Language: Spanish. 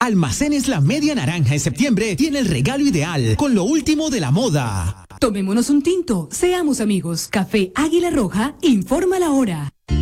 Almacenes La Media Naranja en septiembre tiene el regalo ideal con lo último de la moda. Tomémonos un tinto, seamos amigos. Café Águila Roja informa la hora.